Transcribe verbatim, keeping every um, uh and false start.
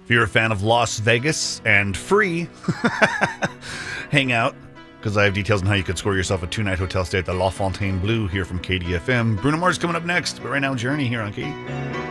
If you're a fan of Las Vegas and free, hang out, because I have details on how you could score yourself a two-night hotel stay at the La Fontaine Bleu here from K D F M. Bruno Mars coming up next, but right now, Journey here on K D.